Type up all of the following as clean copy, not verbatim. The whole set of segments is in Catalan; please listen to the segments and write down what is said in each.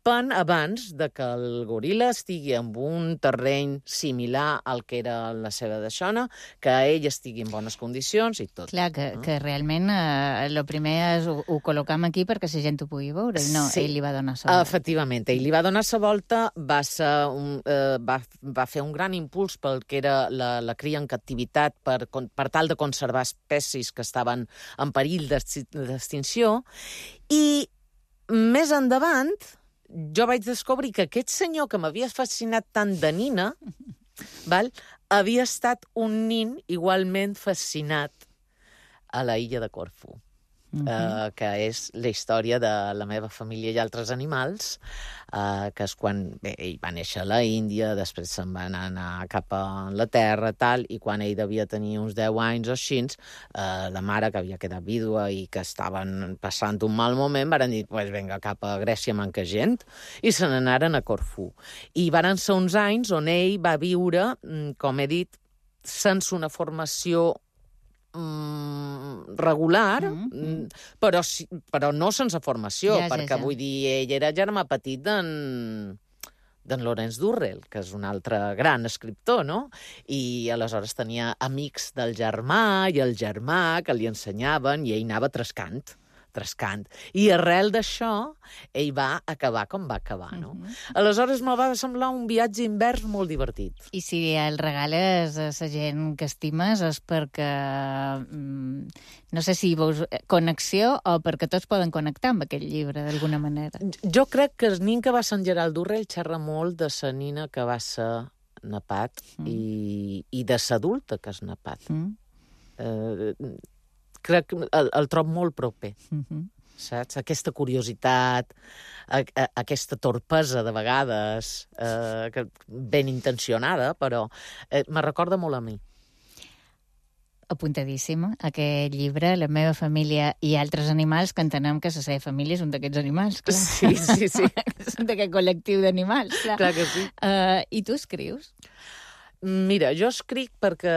culpen abans de que el goril·la estigui en un terreny similar al que era la seva deixona, que ell estigui en bones condicions i tot. Clar, que realment el primer és ho col·locam aquí perquè la gent ho pugui veure, i no, ell li va donar la volta. Efectivament, ell li va donar la volta, va fer un gran impuls pel que era la cria en captivitat per tal de conservar espècies que estaven en perill d'extinció, i més endavant jo vaig descobrir que aquest senyor que m'havia fascinat tant de nina, havia estat un nin igualment fascinat a la illa de Corfú. Que és la història de la meva família i altres animals, que és quan ell va néixer a la Índia, després se'n va anar cap a Anglaterra, tal, i quan ell devia tenir uns 10 anys o així, la mare, que havia quedat vídua i que estaven passant un mal moment, van dir, pues vinga, cap a Grècia manca gent, i se n'anaren a Corfú. I van ser uns anys on ell va viure, com he dit, sense una formació regular, però no sense formació, perquè vull dir, ell era germà petit d'en Llorenç Durrell, que és un altre gran escriptor, no? I aleshores tenia amics del germà i el germà que li ensenyaven i ell anava trescant. I arrel d'això, ell va acabar com va acabar, no? Aleshores me va semblar un viatge invers molt divertit. I si el regales a la gent que estimes és perquè, no sé si veus connexió o perquè tots poden connectar amb aquest llibre, d'alguna manera. Jo crec que el nin que va ser en Gerald Durrell xerra molt de la nina que va ser napat i de l'adulta que és napat. Crec que el trob molt proper, saps? Aquesta curiositat, aquesta torpesa de vegades, ben intencionada, però me recorda molt a mi. Apuntadíssima, aquest llibre, La meva família i altres animals, que entenem que la seva família és un d'aquests animals, clar. Sí. És un d'aquest col·lectiu d'animals, clar. Clar que sí. I tu escrius? Mira, jo escric perquè...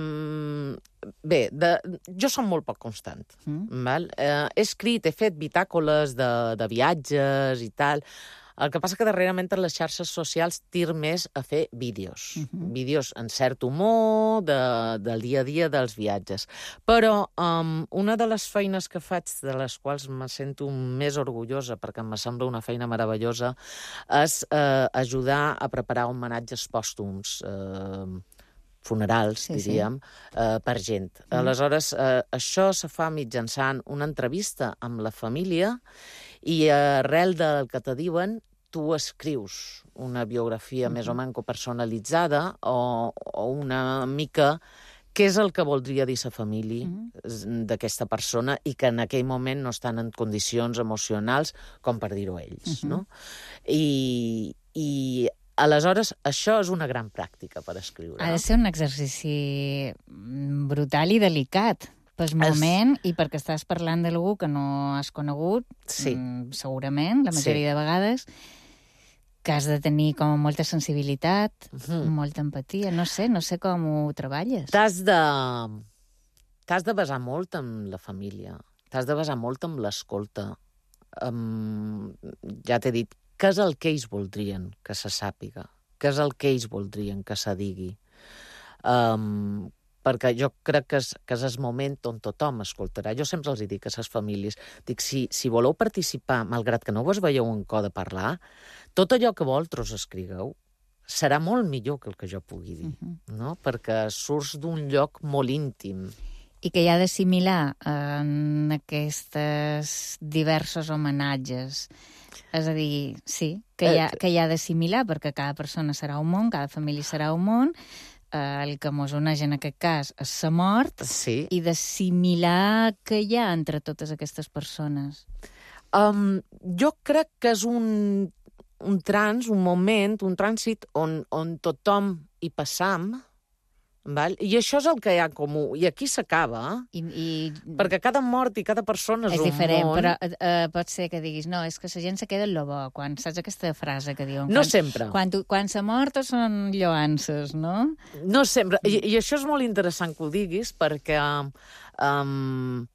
jo som molt poc constant. He escrit, he fet bitàcoles de viatges i tal. El que passa que darrerament en les xarxes socials tir més a fer vídeos. Vídeos en cert humor, del dia a dia dels viatges. Però una de les feines que faig, de les quals me sento més orgullosa, perquè em sembla una feina meravellosa, és ajudar a preparar homenatges pòstums, funerals, diríem, per gent. Aleshores, això se fa mitjançant una entrevista amb la família i arrel del que te diuen, tu escrius una biografia més o menys personalitzada o una mica què és el que voldria dir la família d'aquesta persona i que en aquell moment no estan en condicions emocionals com per dir-ho ells, no? I aleshores, això és una gran pràctica per escriure. Ha de ser un exercici brutal i delicat pel moment i perquè estàs parlant d'algú que no has conegut, segurament, la majoria de vegades, que has de tenir com molta sensibilitat, molta empatia. No sé com ho treballes. T'has de basar molt en la família, t'has de basar molt en l'escolta. Ja t'he dit, què és el que ells voldrien que se sàpiga? Què és el que ells voldrien que se digui? Perquè jo crec que és el moment on tothom escoltarà. Jo sempre els dic a les famílies, dic, si voleu participar, malgrat que no vos veieu en co de parlar, tot allò que vosaltres escrigueu serà molt millor que el que jo pugui dir, no? Perquè surts d'un lloc molt íntim. I que hi ha de similar en aquests diversos homenatges. És a dir, sí, que hi ha de similar, perquè cada persona serà un món, cada família serà un món. El que mos uneix en aquest cas és la mort, i d'assimilar que hi ha entre totes aquestes persones. Jo crec que és un moment, un trànsit on tothom hi passam, i això és el que hi ha en comú. I aquí s'acaba, perquè cada mort i cada persona és un món. És diferent, però pot ser que diguis, no, és que la gent se queda en lo bo, quan saps aquesta frase que diuen? No sempre. Quan s'ha mort són lloances, no? No sempre. I això és molt interessant que ho diguis, perquè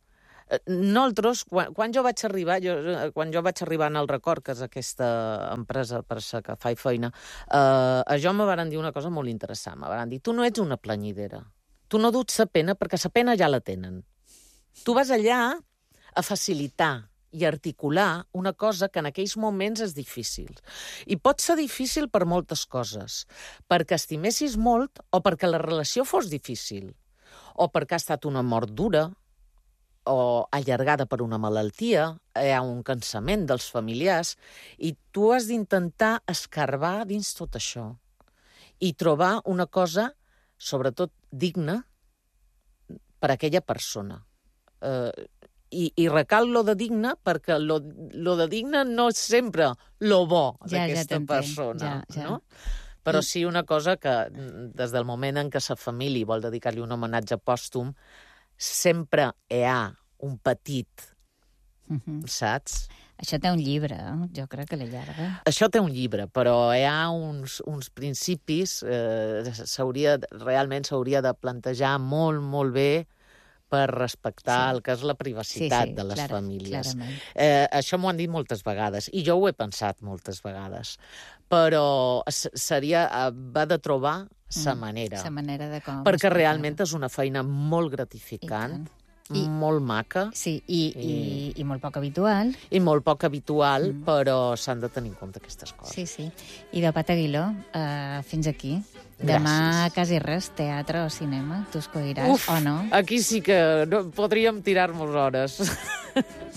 Nosaltres, quan jo vaig arribar, en el Record, que és aquesta empresa que fa feina, a jo me varen dir una cosa molt interessant. Me varen dir, tu no ets una planyidera. Tu no duts sa pena perquè sa pena ja la tenen. Tu vas allà a facilitar i articular una cosa que en aquells moments és difícil. I pot ser difícil per moltes coses. Perquè estimessis molt o perquè la relació fos difícil. O perquè ha estat una mort dura o allargada per una malaltia, hi ha un cansament dels familiars, i tu has d'intentar escarbar dins tot això i trobar una cosa, sobretot, digna per a aquella persona. I recal lo de digne, perquè lo de digne no és sempre lo bo d'aquesta persona, no? Però sí una cosa que, des del moment en què la família vol dedicar-li un homenatge pòstum, sempre hi ha un petit, saps? Això té un llibre, jo crec que l'allarga. Això té un llibre, però hi ha uns principis, realment s'hauria de plantejar molt, molt bé per respectar el que és la privacitat de les famílies. Això m'ho han dit moltes vegades, i jo ho he pensat moltes vegades, però va de trobar sa manera. Sa manera de com... Perquè realment és una feina molt gratificant, molt maca. Sí, i molt poc habitual. I molt poc habitual, però s'han de tenir en compte aquestes coses. Sí, sí. I de Pat Aguiló, fins aquí. Demà quasi res, teatre o cinema. Tu escolliràs o no? Aquí sí que podríem tirar-nos hores.